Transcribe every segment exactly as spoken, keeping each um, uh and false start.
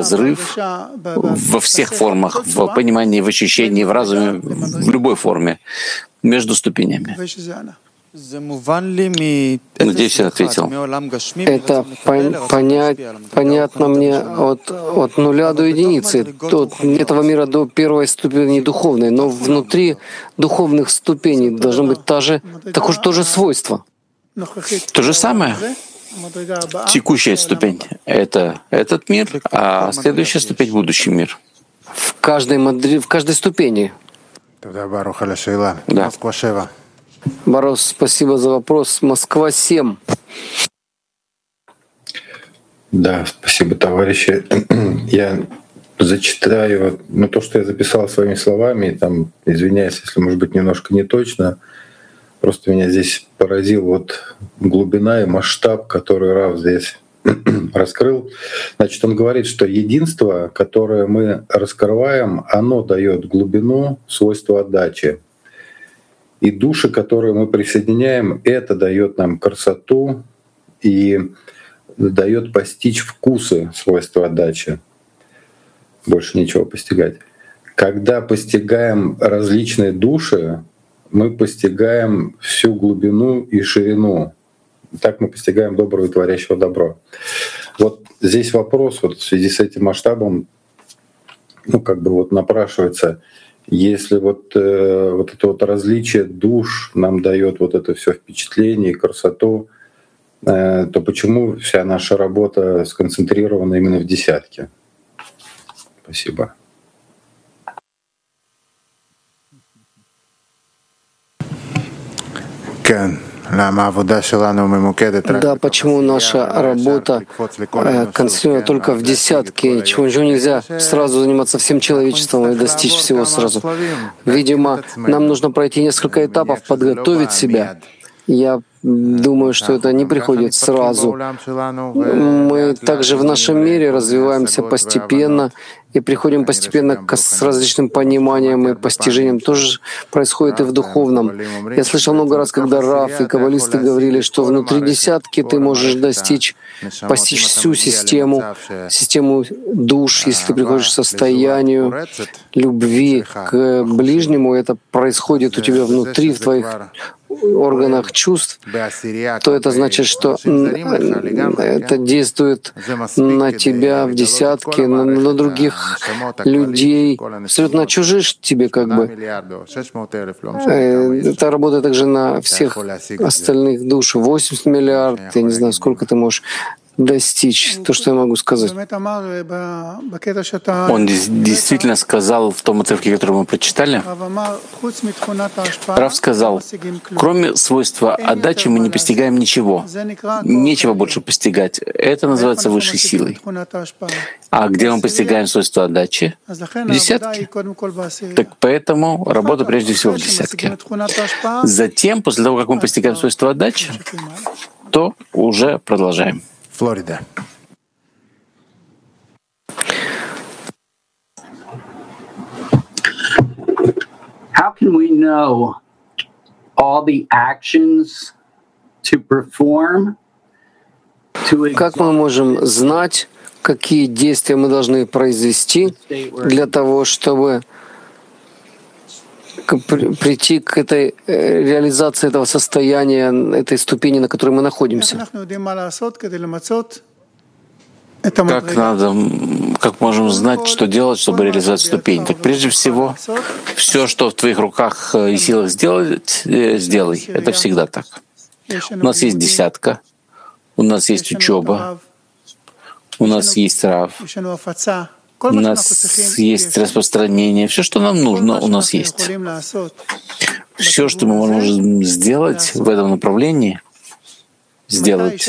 разрыв во всех формах, в понимании, в ощущении, в разуме, в любой форме, между ступенями. Надеюсь, я ответил. Это пон- понять, понятно мне от, от нуля до единицы, от этого мира до первой ступени духовной, но внутри духовных ступеней должно быть та же, такое же тоже свойство. То же самое. Текущая ступень — это этот мир, а следующая ступень — будущий мир. В каждой, модели, в каждой ступени. Да. Борос, спасибо за вопрос. Москва семь. Да, спасибо, товарищи. Я зачитаю ну, то, что я записал своими словами, там, извиняюсь, если, может быть, немножко не точно. Просто меня здесь поразил вот глубина и масштаб, который Рав здесь раскрыл. Значит, он говорит, что единство, которое мы раскрываем, оно дает глубину, свойство отдачи. И души, которые мы присоединяем, это дает нам красоту и дает постичь вкусы, свойства отдачи. Больше ничего постигать. Когда постигаем различные души, мы постигаем всю глубину и ширину. Так мы постигаем доброго и творящего добро. Вот здесь вопрос вот в связи с этим масштабом, ну как бы вот напрашивается, если вот, э, вот это вот различие душ нам дает вот это все впечатление и красоту, э, то почему вся наша работа сконцентрирована именно в десятке? Спасибо. Да, почему наша работа э, концентрирована только в десятке? Чего же нельзя сразу заниматься всем человечеством и достичь всего сразу? Видимо, нам нужно пройти несколько этапов, подготовить себя. Я думаю, что это не приходит сразу. Мы также в нашем мире развиваемся постепенно и приходим постепенно к с различным пониманиям и постижениям. Тоже происходит и в духовном. Я слышал много раз, когда Рав и каббалисты говорили, что внутри десятки ты можешь достичь, постичь всю систему, систему душ, если ты приходишь к состоянию любви к ближнему, это происходит у тебя внутри, в твоих органах чувств, то это значит, что это действует на тебя в десятке, на, на других людей, абсолютно чужих тебе как бы. Это работает также на всех остальных душ. восемьдесят миллиардов, я не знаю, сколько ты можешь достичь, то, что я могу сказать. Он действительно сказал в том отрывке, который мы прочитали, Рав сказал, кроме свойства отдачи мы не постигаем ничего. Нечего больше постигать. Это называется высшей силой. А где мы постигаем свойство отдачи? В десятке. Так поэтому работа прежде всего в десятке. Затем, после того, как мы постигаем свойство отдачи, то уже продолжаем. Флорида. How can we know all the actions to perform? Как мы можем знать, какие действия мы должны произвести для того, чтобы прийти к этой реализации этого состояния, этой ступени, на которой мы находимся? Как надо, как можем знать, что делать, чтобы реализовать ступень? Так прежде всего, все, что в твоих руках и силах сделать, сделай. Это всегда так. У нас есть десятка, у нас есть учеба, у нас есть Рав, у нас есть распространение. Все, что нам нужно, у нас есть. Все, что мы можем сделать в этом направлении, сделать.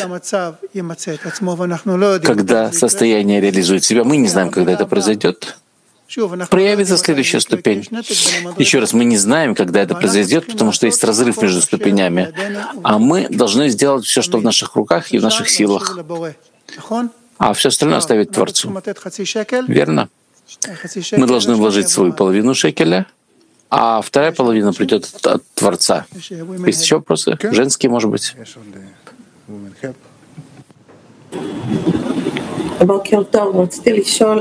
Когда состояние реализует себя, мы не знаем, когда это произойдет. Проявится следующая ступень. Еще раз, мы не знаем, когда это произойдет, потому что есть разрыв между ступенями. А мы должны сделать все, что в наших руках и в наших силах. А все остальное оставить Творцу. Верно? Мы должны вложить свою половину шекеля, а вторая половина придет от, от Творца. Есть еще вопросы? Женские, может быть? בוקר טוב, רציתי לשאול